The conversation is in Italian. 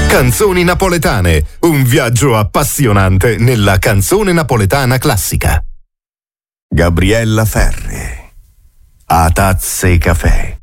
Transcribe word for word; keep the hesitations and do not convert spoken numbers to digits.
Canzoni napoletane, un viaggio appassionante nella canzone napoletana classica. Gabriella Ferri, a Tazze Café.